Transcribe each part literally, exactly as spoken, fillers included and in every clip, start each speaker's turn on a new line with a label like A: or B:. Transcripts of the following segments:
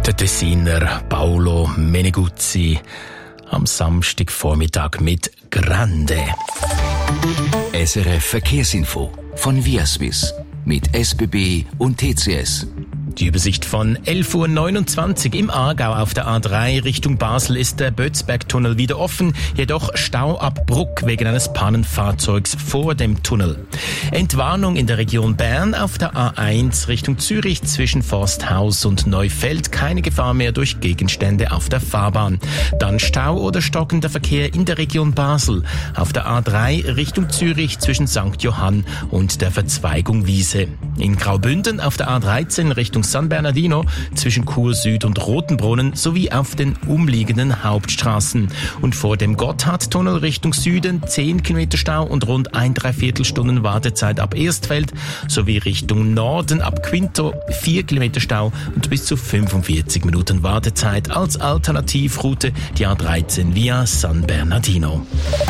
A: Der Tessiner Paolo Meneguzzi am Samstagvormittag mit Grande.
B: S R F Verkehrsinfo von Viaswiss mit S B B und T C S.
A: Die Übersicht von elf Uhr neunundzwanzig im Aargau auf der A drei Richtung Basel ist der Bötzbergtunnel wieder offen, jedoch Stau ab Bruck wegen eines Pannenfahrzeugs vor dem Tunnel. Entwarnung in der Region Bern auf der A eins Richtung Zürich zwischen Forsthaus und Neufeld, keine Gefahr mehr durch Gegenstände auf der Fahrbahn. Dann Stau oder stockender Verkehr in der Region Basel auf der A drei Richtung Zürich zwischen Sankt Johann und der Verzweigung Wiese. In Graubünden auf der A dreizehn Richtung San Bernardino zwischen Chur Süd und Rotenbrunnen sowie auf den umliegenden Hauptstraßen. Und vor dem Gotthardtunnel Richtung Süden zehn Kilometer Stau und rund ein Dreiviertelstunden Wartezeit ab Erstfeld sowie Richtung Norden ab Quinto vier Kilometer Stau und bis zu fünfundvierzig Minuten Wartezeit als Alternativroute die A dreizehn via San Bernardino.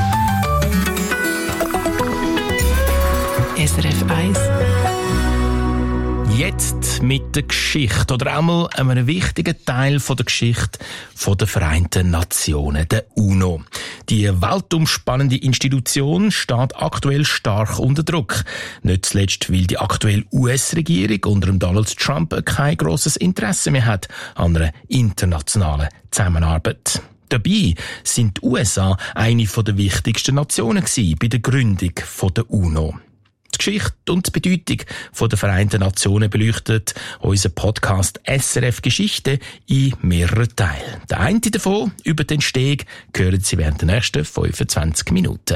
C: S R F eins.
A: Jetzt mit der Geschichte oder einmal einem wichtigen Teil von der Geschichte von der Vereinten Nationen, der UNO. Die weltumspannende Institution steht aktuell stark unter Druck. Nicht zuletzt, weil die aktuelle U S-Regierung unter dem Donald Trump kein grosses Interesse mehr hat an einer internationalen Zusammenarbeit. Dabei sind die U S A eine der wichtigsten Nationen gewesen bei der Gründung der UNO. Die Geschichte und die Bedeutung der Vereinten Nationen beleuchtet unser Podcast S R F Geschichte in mehreren Teilen. Der eine davon, über den Steg, hören Sie während der nächsten fünfundzwanzig Minuten.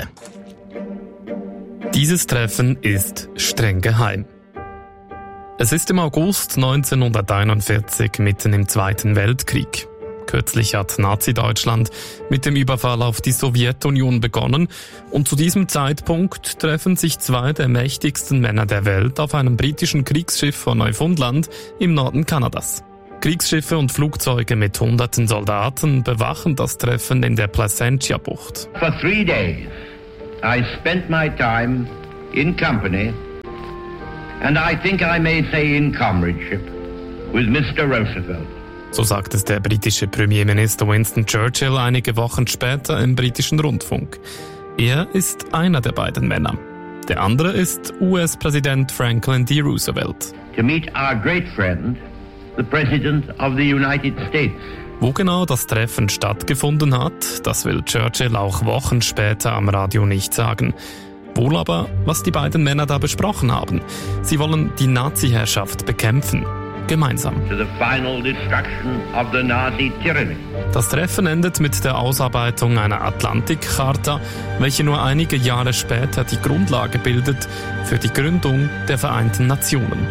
D: Dieses Treffen ist streng geheim. Es ist im August neunzehnhunderteinundvierzig, mitten im Zweiten Weltkrieg. Kürzlich hat Nazi-Deutschland mit dem Überfall auf die Sowjetunion begonnen und zu diesem Zeitpunkt treffen sich zwei der mächtigsten Männer der Welt auf einem britischen Kriegsschiff von Neufundland im Norden Kanadas. Kriegsschiffe und Flugzeuge mit hunderten Soldaten bewachen das Treffen in der Placentia-Bucht.
E: For three days I spent my time in company and I think I may say in comradeship with Mister Roosevelt.
D: So sagt es der britische Premierminister Winston Churchill einige Wochen später im britischen Rundfunk. Er ist einer der beiden Männer. Der andere ist U S-Präsident Franklin D. Roosevelt.
E: To meet our great friend, the President of the United States.
D: Wo genau das Treffen stattgefunden hat, das will Churchill auch Wochen später am Radio nicht sagen. Wohl aber, was die beiden Männer da besprochen haben. Sie wollen die Nazi-Herrschaft bekämpfen. Gemeinsam.
E: To the final destruction of the Nazi tyranny.
D: Das Treffen endet mit der Ausarbeitung einer Atlantikcharta, welche nur einige Jahre später die Grundlage bildet für die Gründung der Vereinten Nationen.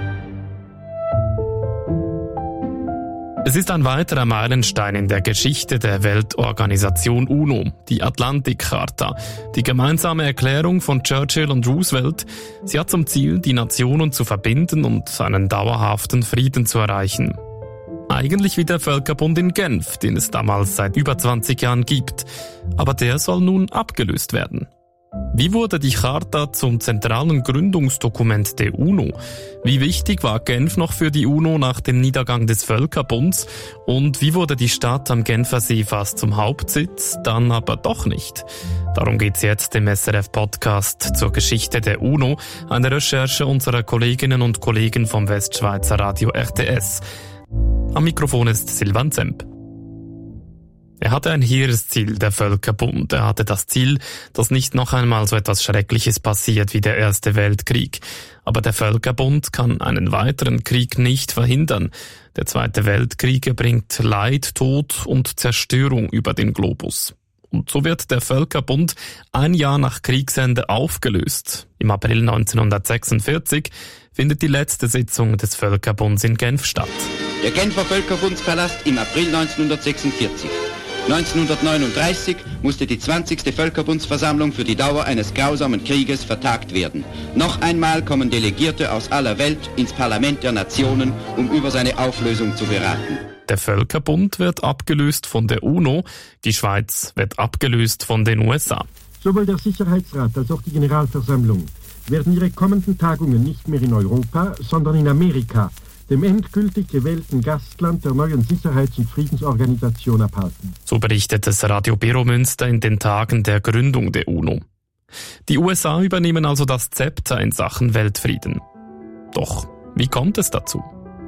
D: Es ist ein weiterer Meilenstein in der Geschichte der Weltorganisation UNO, die Atlantikcharta, die gemeinsame Erklärung von Churchill und Roosevelt. Sie hat zum Ziel, die Nationen zu verbinden und einen dauerhaften Frieden zu erreichen. Eigentlich wie der Völkerbund in Genf, den es damals seit über zwanzig Jahren gibt. Aber der soll nun abgelöst werden. Wie wurde die Charta zum zentralen Gründungsdokument der UNO? Wie wichtig war Genf noch für die UNO nach dem Niedergang des Völkerbunds? Und wie wurde die Stadt am Genfersee fast zum Hauptsitz, dann aber doch nicht? Darum geht's jetzt im S R F-Podcast zur Geschichte der UNO, eine Recherche unserer Kolleginnen und Kollegen vom Westschweizer Radio R T S. Am Mikrofon ist Silvan Zemp. Er hatte ein hehres Ziel, der Völkerbund. Er hatte das Ziel, dass nicht noch einmal so etwas Schreckliches passiert wie der Erste Weltkrieg. Aber der Völkerbund kann einen weiteren Krieg nicht verhindern. Der Zweite Weltkrieg bringt Leid, Tod und Zerstörung über den Globus. Und so wird der Völkerbund ein Jahr nach Kriegsende aufgelöst. Im April neunzehnhundertsechsundvierzig findet die letzte Sitzung des Völkerbunds in Genf statt.
F: Der Genfer Völkerbundspalast im April neunzehnhundertsechsundvierzig. neunzehnhundertneununddreißig musste die zwanzigste Völkerbundsversammlung für die Dauer eines grausamen Krieges vertagt werden. Noch einmal kommen Delegierte aus aller Welt ins Parlament der Nationen, um über seine Auflösung zu beraten.
D: Der Völkerbund wird abgelöst von der UNO, die Schweiz wird abgelöst von den U S A.
G: Sowohl der Sicherheitsrat als auch die Generalversammlung werden ihre kommenden Tagungen nicht mehr in Europa, sondern in Amerika, dem endgültig gewählten Gastland der neuen Sicherheits- und Friedensorganisation abhalten.
D: So berichtet es Radio Beromünster in den Tagen der Gründung der UNO. Die U S A übernehmen also das Zepter in Sachen Weltfrieden. Doch wie kommt es dazu?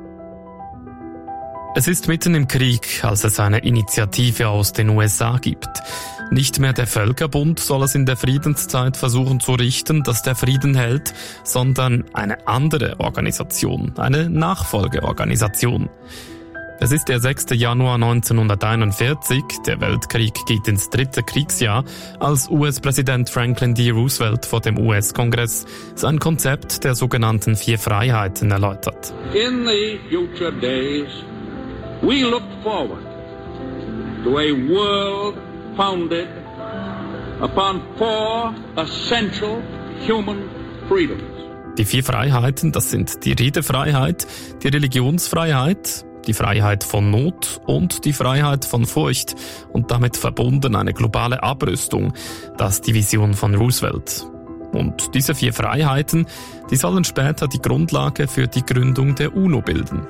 D: Es ist mitten im Krieg, als es eine Initiative aus den U S A gibt. Nicht mehr der Völkerbund soll es in der Friedenszeit versuchen zu richten, dass der Frieden hält, sondern eine andere Organisation, eine Nachfolgeorganisation. Es ist der sechster Januar neunzehnhunderteinundvierzig, der Weltkrieg geht ins dritte Kriegsjahr, als U S-Präsident Franklin D. Roosevelt vor dem U S-Kongress sein Konzept der sogenannten Vier Freiheiten erläutert.
C: In the future days, we look forward to a world founded upon four essential human freedoms.
D: Die vier Freiheiten, das sind die Redefreiheit, die Religionsfreiheit, die Freiheit von Not und die Freiheit von Furcht und damit verbunden eine globale Abrüstung, das ist die Vision von Roosevelt. Und diese vier Freiheiten, die sollen später die Grundlage für die Gründung der UNO bilden.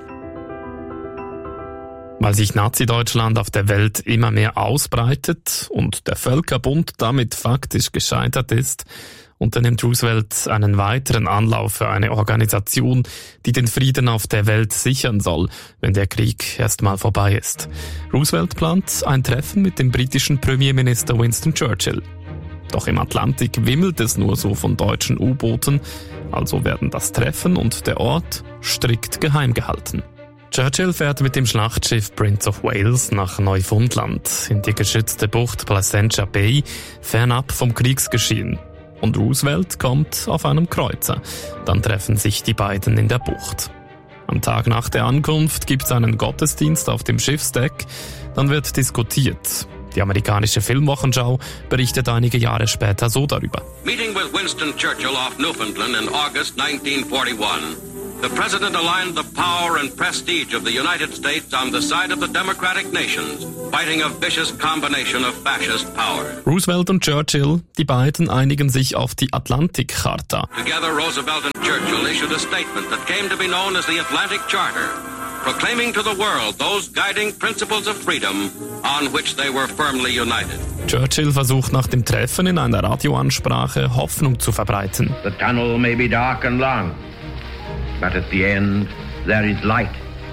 D: Weil sich Nazi-Deutschland auf der Welt immer mehr ausbreitet und der Völkerbund damit faktisch gescheitert ist, unternimmt Roosevelt einen weiteren Anlauf für eine Organisation, die den Frieden auf der Welt sichern soll, wenn der Krieg erstmal vorbei ist. Roosevelt plant ein Treffen mit dem britischen Premierminister Winston Churchill. Doch im Atlantik wimmelt es nur so von deutschen U-Booten, also werden das Treffen und der Ort strikt geheim gehalten. Churchill fährt mit dem Schlachtschiff Prince of Wales nach Neufundland, in die geschützte Bucht Placentia Bay, fernab vom Kriegsgeschehen. Und Roosevelt kommt auf einem Kreuzer. Dann treffen sich die beiden in der Bucht. Am Tag nach der Ankunft gibt es einen Gottesdienst auf dem Schiffsdeck. Dann wird diskutiert. Die amerikanische Filmwochenschau berichtet einige Jahre später so darüber.
H: Meeting with Winston Churchill off Newfoundland in August nineteen forty-one. The President aligned the power and prestige of the United States on the side of the democratic nations, fighting a vicious combination of fascist power.
D: Roosevelt und Churchill, die beiden einigen sich auf die Atlantik-Charta.
H: Together, Roosevelt and Churchill issued a statement that came to be known as the Atlantic Charter, proclaiming to the world those guiding principles of freedom on which they were firmly united.
D: Churchill versucht nach dem Treffen in einer Radioansprache Hoffnung zu verbreiten.
E: The tunnel may be dark and long, but at the end there is light.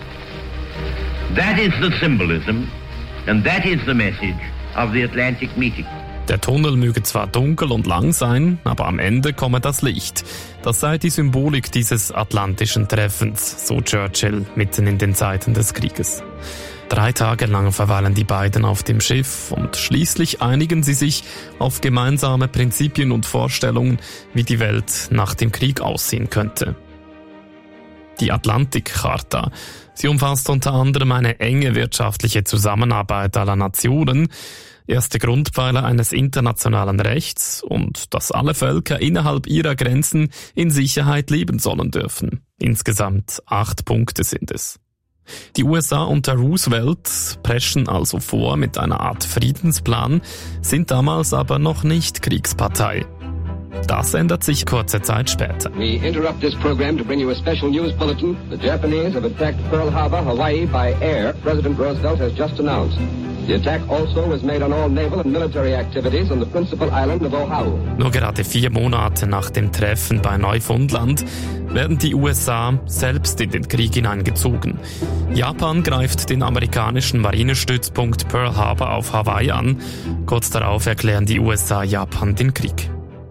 E: That is the symbolism and that is the message of the Atlantic meeting.
D: Der Tunnel möge zwar dunkel und lang sein, aber am Ende komme das Licht. Das sei die Symbolik dieses atlantischen Treffens, so Churchill mitten in den Zeiten des Krieges. Drei Tage lang verweilen die beiden auf dem Schiff und schließlich einigen sie sich auf gemeinsame Prinzipien und Vorstellungen, wie die Welt nach dem Krieg aussehen könnte. Die Atlantik-Charta. Sie umfasst unter anderem eine enge wirtschaftliche Zusammenarbeit aller Nationen, erste Grundpfeiler eines internationalen Rechts und dass alle Völker innerhalb ihrer Grenzen in Sicherheit leben sollen dürfen. Insgesamt acht Punkte sind es. Die U S A unter Roosevelt preschen also vor mit einer Art Friedensplan, sind damals aber noch nicht Kriegspartei. Das ändert sich kurze Zeit später.
I: We interrupt this program to bring you a special news bulletin. The Japanese have attacked Pearl Harbor, Hawaii by air. President Roosevelt has just announced. The attack also was made on all naval and military activities on the principal island of Oahu.
D: Nur gerade vier Monate nach dem Treffen bei Neufundland werden die U S A selbst in den Krieg hineingezogen. Japan greift den amerikanischen Marinestützpunkt Pearl Harbor auf Hawaii an. Kurz darauf erklären die U S A Japan den Krieg.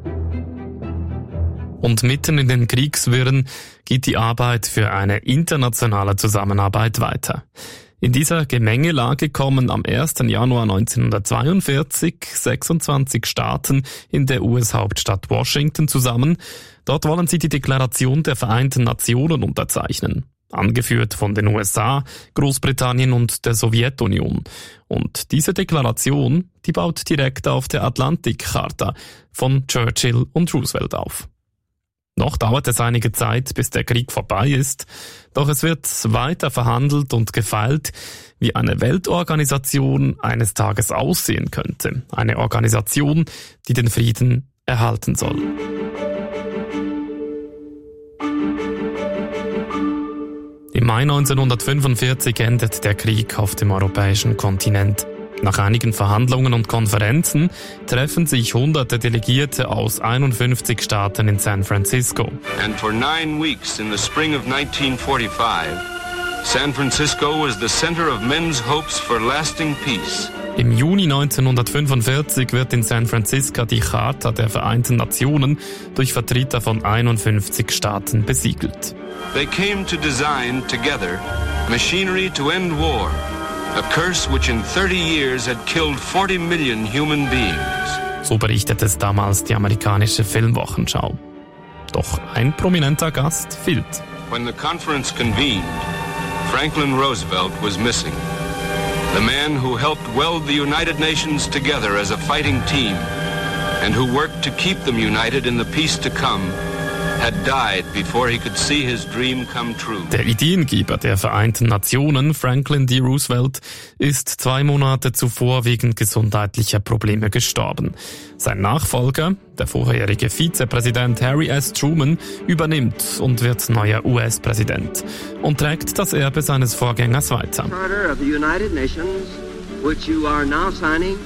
D: Und mitten in den Kriegswirren geht die Arbeit für eine internationale Zusammenarbeit weiter. In dieser Gemengelage kommen am ersten Januar neunzehnhundertzweiundvierzig sechsundzwanzig Staaten in der U S-Hauptstadt Washington zusammen. Dort wollen sie die Deklaration der Vereinten Nationen unterzeichnen. Angeführt von den U S A, Großbritannien und der Sowjetunion. Und diese Deklaration, die baut direkt auf der Atlantik-Charta von Churchill und Roosevelt auf. Noch dauert es einige Zeit, bis der Krieg vorbei ist, doch es wird weiter verhandelt und gefeilt, wie eine Weltorganisation eines Tages aussehen könnte. Eine Organisation, die den Frieden erhalten soll. Im Im Mai neunzehnhundertfünfundvierzig endet der Krieg auf dem europäischen Kontinent. Nach einigen Verhandlungen und Konferenzen treffen sich hunderte Delegierte aus einundfünfzig Staaten in San Francisco.
J: And for nine weeks in the spring of nineteen forty-five, San Francisco was the center of men's hopes for lasting peace.
D: Im Juni neunzehnhundertfünfundvierzig wird in San Francisco die Charta der Vereinten Nationen durch Vertreter von einundfünfzig Staaten besiegelt.
J: They came to design together machinery to end war, a curse which in thirty years had killed forty million human beings.
D: So berichtet es damals die amerikanische Filmwochenschau. Doch ein prominenter Gast fehlt.
J: When the conference convened, Franklin Roosevelt was missing. The man who helped weld the United Nations together as a fighting team and who worked to keep them united in the peace to come had died before he could see his dream come true.
D: Der Ideengeber der Vereinten Nationen, Franklin D. Roosevelt, ist zwei Monate zuvor wegen gesundheitlicher Probleme gestorben. Sein Nachfolger, der vorherige Vizepräsident Harry S. Truman, übernimmt und wird neuer U S-Präsident und trägt das Erbe seines Vorgängers weiter.
K: Charter of the United Nations, which you are now signing,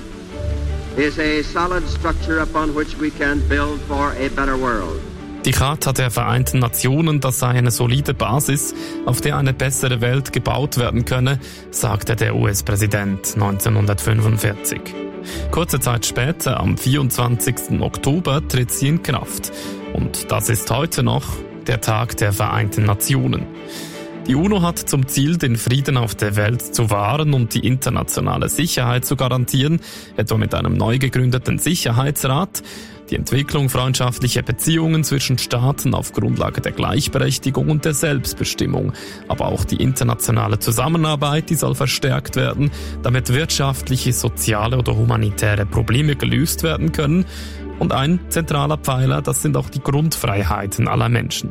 K: is a solid structure upon which we can build for a better world.
D: Die Charta der Vereinten Nationen, das sei eine solide Basis, auf der eine bessere Welt gebaut werden könne, sagte der U S-Präsident neunzehnhundertfünfundvierzig. Kurze Zeit später, am vierundzwanzigsten Oktober, tritt sie in Kraft. Und das ist heute noch der Tag der Vereinten Nationen. Die UNO hat zum Ziel, den Frieden auf der Welt zu wahren und die internationale Sicherheit zu garantieren, etwa mit einem neu gegründeten Sicherheitsrat, die Entwicklung freundschaftlicher Beziehungen zwischen Staaten auf Grundlage der Gleichberechtigung und der Selbstbestimmung, aber auch die internationale Zusammenarbeit, die soll verstärkt werden, damit wirtschaftliche, soziale oder humanitäre Probleme gelöst werden können. Und ein zentraler Pfeiler, das sind auch die Grundfreiheiten aller Menschen.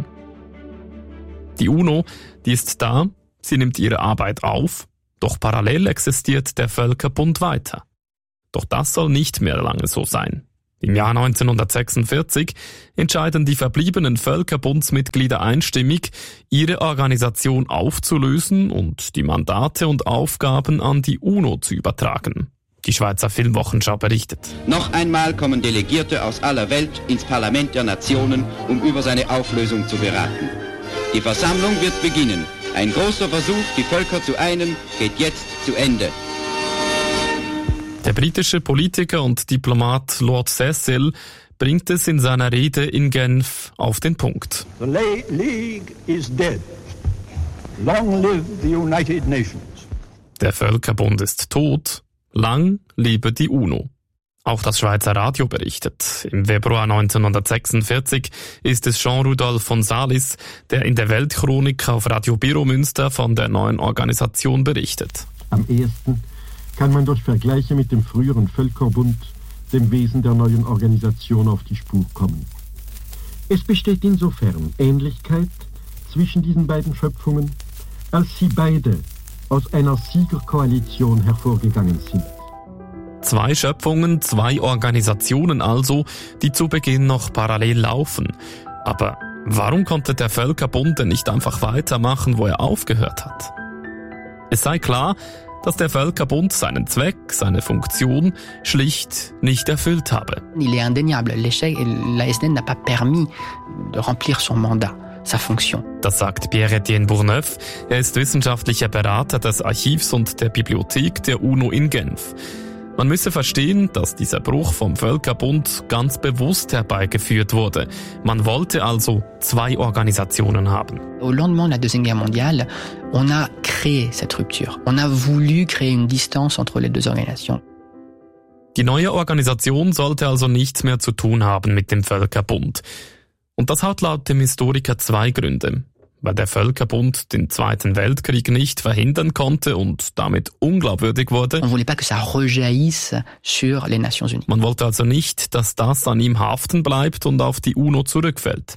D: Die UNO, die ist da, sie nimmt ihre Arbeit auf, doch parallel existiert der Völkerbund weiter. Doch das soll nicht mehr lange so sein. Im Jahr neunzehnhundertsechsundvierzig entscheiden die verbliebenen Völkerbundsmitglieder einstimmig, ihre Organisation aufzulösen und die Mandate und Aufgaben an die UNO zu übertragen. Die Schweizer Filmwochenschau berichtet.
F: Noch einmal kommen Delegierte aus aller Welt ins Parlament der Nationen, um über seine Auflösung zu beraten. Die Versammlung wird beginnen. Ein großer Versuch, die Völker zu einen, geht jetzt zu Ende.
D: Der britische Politiker und Diplomat Lord Cecil bringt es in seiner Rede in Genf auf den Punkt.
L: The League is dead. Long live the United Nations.
D: Der Völkerbund ist tot. Lang lebe die UNO. Auch das Schweizer Radio berichtet. Im Februar neunzehnhundertsechsundvierzig ist es Jean-Rudolph von Salis, der in der Weltchronik auf Radio Biro Münster von der neuen Organisation berichtet.
G: Am ehesten kann man durch Vergleiche mit dem früheren Völkerbund dem Wesen der neuen Organisation auf die Spur kommen. Es besteht insofern Ähnlichkeit zwischen diesen beiden Schöpfungen, als sie beide aus einer Siegerkoalition hervorgegangen sind.
D: Zwei Schöpfungen, zwei Organisationen also, die zu Beginn noch parallel laufen. Aber warum konnte der Völkerbund denn nicht einfach weitermachen, wo er aufgehört hat? Es sei klar, dass der Völkerbund seinen Zweck, seine Funktion schlicht nicht erfüllt habe.
M: Il est indéniable, l'échec, l'A S D N n'a pas permis de remplir son mandat. Sa fonction.
D: Das sagt Pierre-Étienne Bourneuf. Er ist wissenschaftlicher Berater des Archivs und der Bibliothek der UNO in Genf. Man müsse verstehen, dass dieser Bruch vom Völkerbund ganz bewusst herbeigeführt wurde. Man wollte also zwei Organisationen haben.
M: Au lendemain de la Deuxième Guerre mondiale, on a créé cette rupture. On a voulu créer une distance entre les deux organisations.
D: Die neue Organisation sollte also nichts mehr zu tun haben mit dem Völkerbund. Und das hat laut dem Historiker zwei Gründe. Weil der Völkerbund den Zweiten Weltkrieg nicht verhindern konnte und damit unglaubwürdig wurde.
M: On voulait pas que ça rejaillisse sur les Nations Unies.
D: Man wollte also nicht, dass das an ihm haften bleibt und auf die UNO zurückfällt.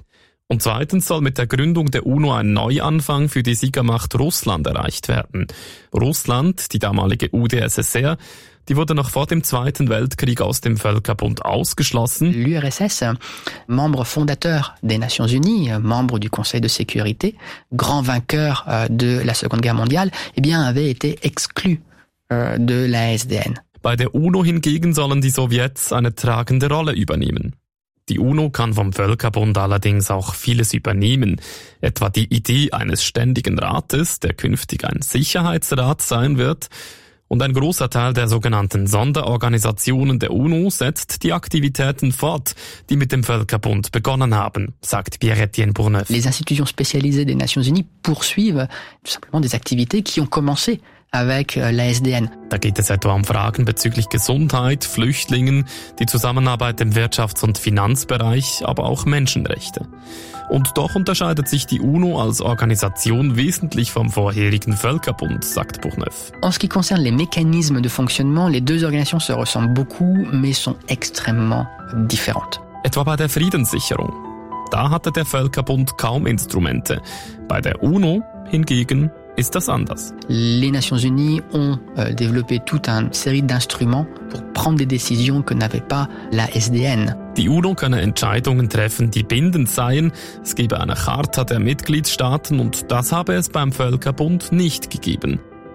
D: Und zweitens soll mit der Gründung der UNO ein Neuanfang für die Siegermacht Russland erreicht werden. Russland, die damalige U d S S R, die wurde noch vor dem Zweiten Weltkrieg aus dem Völkerbund ausgeschlossen.
M: L'U R S S, membre fondateur des Nations Unies, membre du Conseil de sécurité, grand vainqueur de la Seconde Guerre mondiale, eh bien, avait été exclu de la S D N.
D: Bei der UNO hingegen sollen die Sowjets eine tragende Rolle übernehmen. Die UNO kann vom Völkerbund allerdings auch vieles übernehmen, etwa die Idee eines ständigen Rates, der künftig ein Sicherheitsrat sein wird, und ein großer Teil der sogenannten Sonderorganisationen der UNO setzt die Aktivitäten fort, die mit dem Völkerbund begonnen haben, sagt Pierre-Étienne Bourneuf.
M: Les institutions spécialisées des Nations Unies poursuivent tout simplement des activités qui ont commencé avec la S D N.
D: Da geht es etwa um Fragen bezüglich Gesundheit, Flüchtlingen, die Zusammenarbeit im Wirtschafts- und Finanzbereich, aber auch Menschenrechte. Und doch unterscheidet sich die UNO als Organisation wesentlich vom vorherigen Völkerbund, sagt Bourneuf.
M: En ce qui concerne les mécanismes de fonctionnement, les deux organisations se ressemblent beaucoup, mais sont extrêmement différentes.
D: Etwa bei der Friedenssicherung. Da hatte der Völkerbund kaum Instrumente. Bei der UNO hingegen ist das anders.
M: Les Nations Unies ont euh, développé toute une série d'instruments pour prendre des décisions que n'avait pas la S D N.
D: Die UNO könne Entscheidungen treffen, die bindend seien. Es gebe eine Charta der Mitgliedstaaten und das habe es beim Völkerbund nicht gegeben.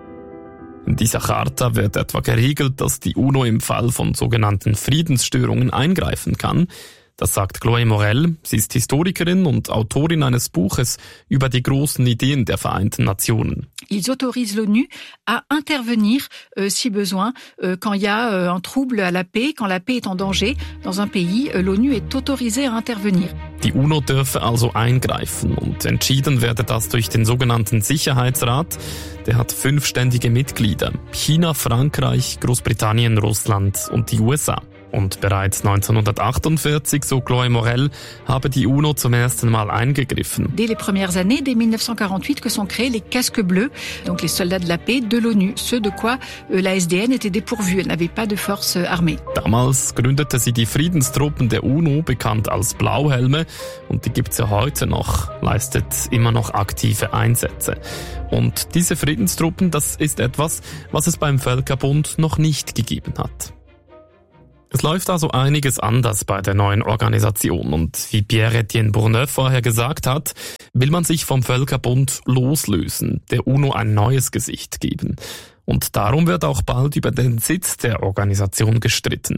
D: In dieser Charta wird etwa geregelt, dass die UNO im Fall von sogenannten Friedensstörungen eingreifen kann. Das sagt Chloé Morel. Sie ist Historikerin und Autorin eines Buches über die großen Ideen der Vereinten Nationen.
N: Ils autorisent l'ONU à intervenir, euh, si besoin, euh, quand il y a euh, un trouble à la paix, quand la paix est en danger dans un pays, euh, l'ONU est autorisée à intervenir.
D: Die UNO dürfe also eingreifen und entschieden werde das durch den sogenannten Sicherheitsrat. Der hat fünf ständige Mitglieder: China, Frankreich, Großbritannien, Russland und die U S A. Und bereits neunzehnhundertachtundvierzig, so Chloé Morel, habe die UNO zum ersten Mal eingegriffen.
N: Dès les premières années, dès mille neuf cent quarante-huit, que sont créés les casques bleus, donc les soldats de la paix de l'ONU, ceux de quoi euh, la S D N était dépourvue, elle n'avait pas de force euh, armée.
D: Damals gründete sie die Friedenstruppen der UNO, bekannt als Blauhelme, und die gibt's ja heute noch, leistet immer noch aktive Einsätze. Und diese Friedenstruppen, das ist etwas, was es beim Völkerbund noch nicht gegeben hat. Es läuft also einiges anders bei der neuen Organisation und wie Pierre-Étienne Bourneuf vorher gesagt hat, will man sich vom Völkerbund loslösen, der UNO ein neues Gesicht geben. Und darum wird auch bald über den Sitz der Organisation gestritten.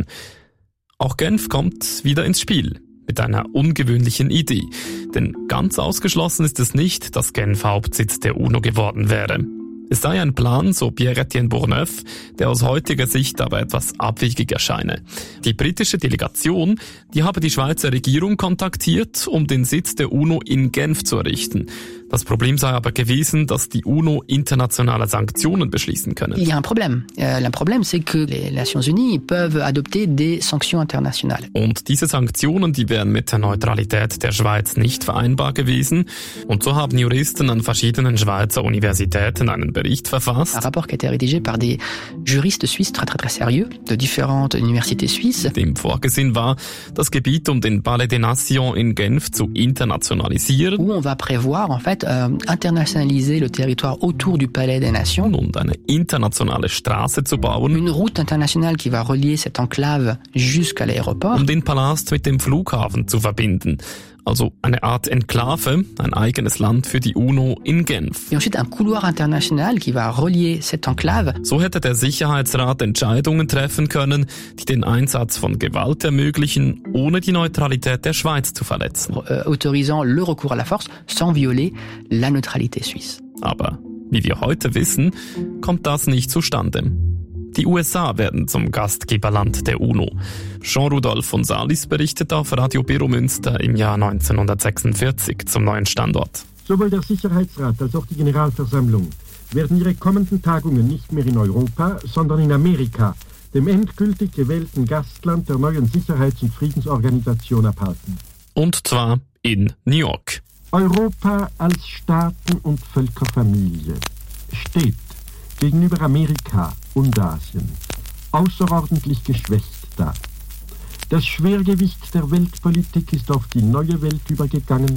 D: Auch Genf kommt wieder ins Spiel mit einer ungewöhnlichen Idee, denn ganz ausgeschlossen ist es nicht, dass Genf Hauptsitz der UNO geworden wäre. Es sei ein Plan, so Pierre-Étienne Bourneuf, der aus heutiger Sicht aber etwas abwegig erscheine. Die britische Delegation, die habe die Schweizer Regierung kontaktiert, um den Sitz der UNO in Genf zu errichten. Das Problem sei aber gewesen, dass die UNO internationale Sanktionen beschließen könne.
M: Il y a un problème. Euh, le problème, c'est que les Nations Unies peuvent adopter des sanctions internationales.
D: Und diese Sanktionen, die wären mit der Neutralität der Schweiz nicht vereinbar gewesen. Und so haben Juristen an verschiedenen Schweizer Universitäten einen Bericht verfasst.
M: Un rapport qui a été rédigé par des juristes suisses très très très sérieux de différentes universités suisses.
D: Dem vorgesehen war, das Gebiet um den Palais des Nations in Genf zu internationalisieren.
M: Où on va prévoir en fait euh, internationaliser le territoire autour du Palais des Nations.
D: Und eine internationale Straße zu bauen.
M: Une route internationale qui va relier cette enclave jusqu'à l'aéroport.
D: Um den Palast mit dem Flughafen zu verbinden. Also eine Art Enklave, ein eigenes Land für die UNO in Genf.
M: Et ensuite un couloir international qui va relier cette enclave.
D: So hätte der Sicherheitsrat Entscheidungen treffen können, die den Einsatz von Gewalt ermöglichen, ohne die Neutralität der Schweiz zu verletzen.
M: Euh, autorisant le recours à la force sans violer la neutralité suisse.
D: Aber wie wir heute wissen, kommt das nicht zustande. Die U S A werden zum Gastgeberland der UNO. Jean-Rudolf von Salis berichtet auf Radio Biro Münster im Jahr neunzehnhundertsechsundvierzig zum neuen Standort.
G: Sowohl der Sicherheitsrat als auch die Generalversammlung werden ihre kommenden Tagungen nicht mehr in Europa, sondern in Amerika, dem endgültig gewählten Gastland der neuen Sicherheits- und Friedensorganisation, abhalten.
D: Und zwar in New York.
G: Europa als Staaten- und Völkerfamilie steht gegenüber Amerika und Asien außerordentlich geschwächt da. Das Schwergewicht der Weltpolitik ist auf die neue Welt übergegangen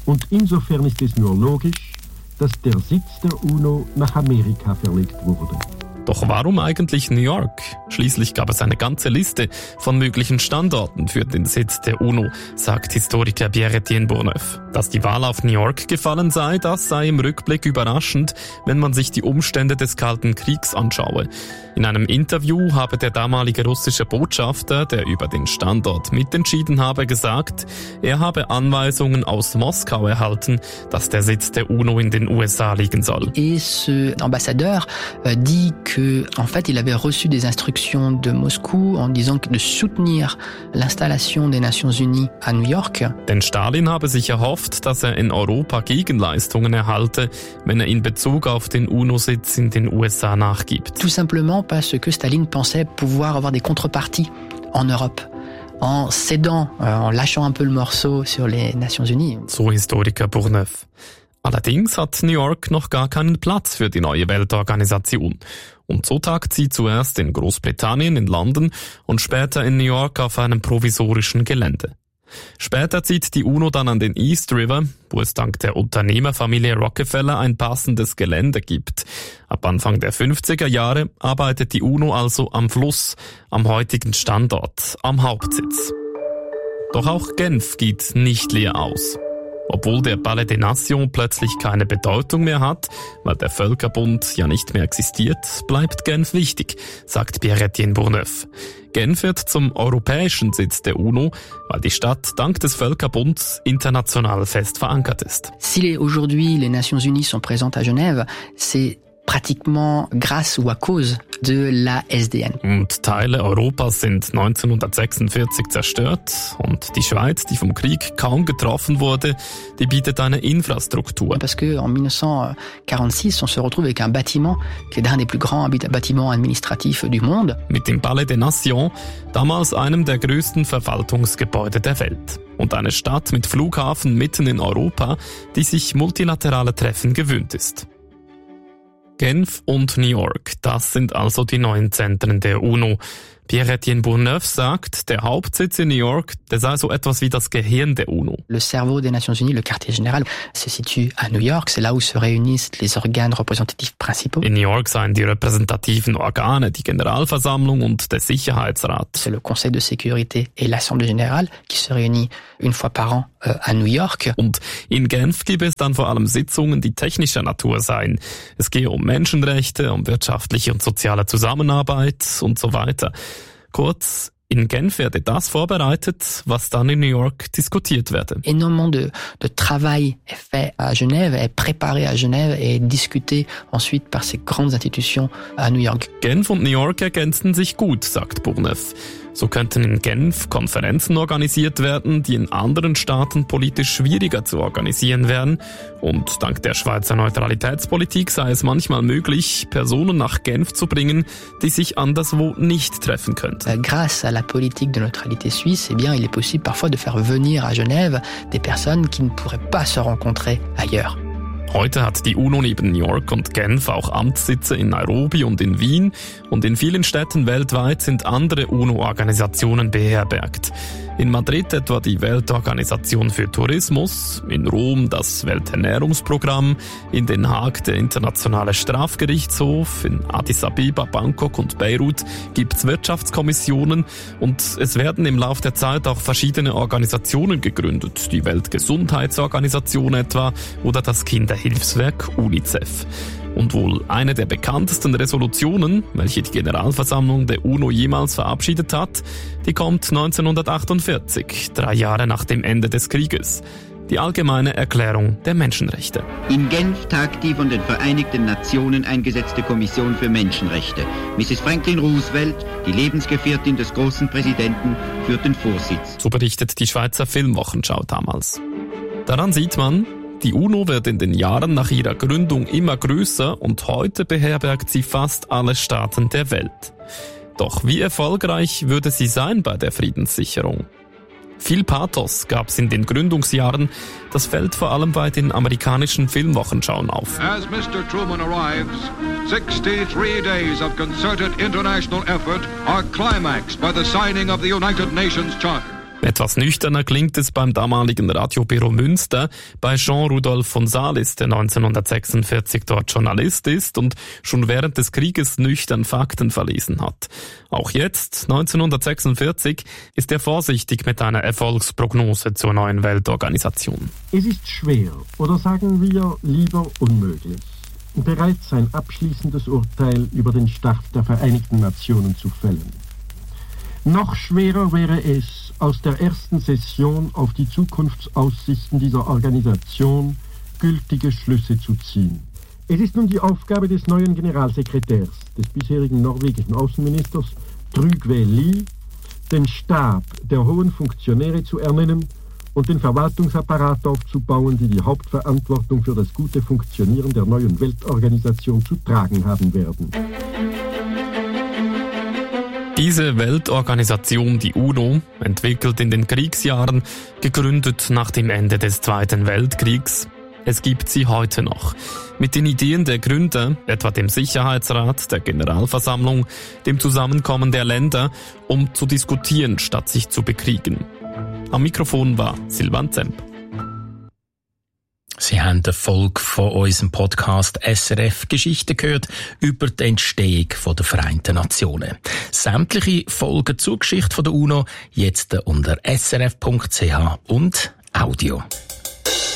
G: Und insofern ist es nur logisch, dass der Sitz der UNO nach Amerika verlegt wurde.
D: Doch warum eigentlich New York? Schließlich gab es eine ganze Liste von möglichen Standorten für den Sitz der UNO, sagt Historiker Pierre-Étienne Bourneuf. Dass die Wahl auf New York gefallen sei, das sei im Rückblick überraschend, wenn man sich die Umstände des Kalten Kriegs anschaue. In einem Interview habe der damalige russische Botschafter, der über den Standort mitentschieden habe, gesagt, er habe Anweisungen aus Moskau erhalten, dass der Sitz der UNO in den U S A liegen soll.
M: Et ce ambassadeur euh, dit que, en fait, il avait reçu des instructions de Moscou en disant de soutenir l'installation des Nations Unies à New York.
D: Denn Stalin habe sich erhofft, dass er in Europa Gegenleistungen erhalte, wenn er in Bezug auf den UNO-Sitz in den U S A nachgibt.
M: Tout simplement parce que Staline pensait pouvoir avoir des contreparties en Europe. En cédant, en lâchant un peu le morceau sur les Nations Unies.
D: So Historiker Bourneuf. Allerdings hat New York noch gar keinen Platz für die neue Weltorganisation. Und so tagt sie zuerst in Großbritannien, in London und später in New York auf einem provisorischen Gelände. Später zieht die UNO dann an den East River, wo es dank der Unternehmerfamilie Rockefeller ein passendes Gelände gibt. Ab Anfang der fünfziger Jahre arbeitet die UNO also am Fluss, am heutigen Standort, am Hauptsitz. Doch auch Genf geht nicht leer aus. Obwohl der Palais des Nations plötzlich keine Bedeutung mehr hat, weil der Völkerbund ja nicht mehr existiert, bleibt Genf wichtig, sagt Pierre-Étienne Bourneuf. Genf wird zum europäischen Sitz der UNO, weil die Stadt dank des Völkerbunds international fest verankert ist.
M: Si aujourd'hui les Nations Unies sont présentes à Genève, c'est pratiquement grâce ou à cause de la S D N.
D: Und Teile Europas sind neunzehnhundertsechsundvierzig zerstört und die Schweiz, die vom Krieg kaum getroffen wurde, die bietet eine Infrastruktur.
M: Parce que en dix-neuf cent quarante-six, on se retrouve avec un bâtiment qui est l'un des plus grands bâtiments administratifs du monde.
D: Mit dem Palais des Nations, damals einem der größten Verwaltungsgebäude der Welt. Und eine Stadt mit Flughafen mitten in Europa, die sich multilaterale Treffen gewöhnt ist. Genf und New York, das sind also die neuen Zentren der UNO. Pierre-Étienne Bourneuf sagt, der Hauptsitz in New York, der sei so etwas wie das Gehirn der UNO.
M: Le cerveau des Nations Unies, le quartier général, se situe à New York. C'est là où se réunissent les organes représentatifs principaux.
D: In New York seien die repräsentativen Organe, die Generalversammlung und der Sicherheitsrat.
M: C'est le Conseil de sécurité et l'Assemblée générale qui se réunit une fois par an euh, à New York.
D: Und in Genf gibt es dann vor allem Sitzungen, die technischer Natur seien. Es gehe um Menschenrechte, um wirtschaftliche und soziale Zusammenarbeit und so weiter. Kurz, in Genf werde das vorbereitet, was dann in New York diskutiert werde.
M: Énormément de, de travail est fait à Genève, est préparé à Genève et discuté ensuite par ces grandes institutions à New York.
D: Genf und New York ergänzen sich gut, sagt Bourneuf. So könnten in Genf Konferenzen organisiert werden, die in anderen Staaten politisch schwieriger zu organisieren wären. Und dank der Schweizer Neutralitätspolitik sei es manchmal möglich, Personen nach Genf zu bringen, die sich anderswo nicht treffen könnten.
M: Grâce à la politique de neutralité suisse, eh bien, il est possible parfois de faire venir à Genève des personnes qui ne pourraient pas se rencontrer ailleurs.
D: Heute hat die UNO neben New York und Genf auch Amtssitze in Nairobi und in Wien und in vielen Städten weltweit sind andere UNO-Organisationen beherbergt. In Madrid etwa die Weltorganisation für Tourismus, in Rom das Welternährungsprogramm, in Den Haag der Internationale Strafgerichtshof, in Addis Abeba, Bangkok und Beirut gibt's Wirtschaftskommissionen und es werden im Laufe der Zeit auch verschiedene Organisationen gegründet, die Weltgesundheitsorganisation etwa oder das Kinderhilfswerk UNICEF. Und wohl eine der bekanntesten Resolutionen, welche die Generalversammlung der UNO jemals verabschiedet hat, die kommt neunzehnhundertachtundvierzig, drei Jahre nach dem Ende des Krieges. Die Allgemeine Erklärung der Menschenrechte.
F: In Genf tagt die von den Vereinigten Nationen eingesetzte Kommission für Menschenrechte. Misses Franklin Roosevelt, die Lebensgefährtin des großen Präsidenten, führt den Vorsitz.
D: So berichtet die Schweizer Filmwochenschau damals. Daran sieht man, die UNO wird in den Jahren nach ihrer Gründung immer größer und heute beherbergt sie fast alle Staaten der Welt. Doch wie erfolgreich würde sie sein bei der Friedenssicherung? Viel Pathos gab es in den Gründungsjahren, das fällt vor allem bei den amerikanischen Filmwochenschauen auf.
O: As Mister Truman arrives, sixty-three days of concerted international effort are climaxed by the signing of the United Nations Charter.
D: Etwas nüchterner klingt es beim damaligen Radiobüro Münster bei Jean-Rudolf von Salis, der neunzehnhundertsechsundvierzig dort Journalist ist und schon während des Krieges nüchtern Fakten verlesen hat. Auch jetzt, neunzehnhundertsechsundvierzig, ist er vorsichtig mit einer Erfolgsprognose zur neuen Weltorganisation.
G: Es ist schwer, oder sagen wir lieber unmöglich, bereits ein abschließendes Urteil über den Start der Vereinigten Nationen zu fällen. Noch schwerer wäre es, aus der ersten Session auf die Zukunftsaussichten dieser Organisation gültige Schlüsse zu ziehen. Es ist nun die Aufgabe des neuen Generalsekretärs, des bisherigen norwegischen Außenministers Trygve Lie, den Stab der hohen Funktionäre zu ernennen und den Verwaltungsapparat aufzubauen, die die Hauptverantwortung für das gute Funktionieren der neuen Weltorganisation zu tragen haben werden.
D: Diese Weltorganisation, die UNO, entwickelt in den Kriegsjahren, gegründet nach dem Ende des Zweiten Weltkriegs. Es gibt sie heute noch. Mit den Ideen der Gründer, etwa dem Sicherheitsrat, der Generalversammlung, dem Zusammenkommen der Länder, um zu diskutieren, statt sich zu bekriegen. Am Mikrofon war Silvan Zemp.
A: Sie haben eine Folge von unserem Podcast S R F Geschichte gehört über die Entstehung der Vereinten Nationen. Sämtliche Folgen zur Geschichte der UNO jetzt unter s r f punkt c h und Audio.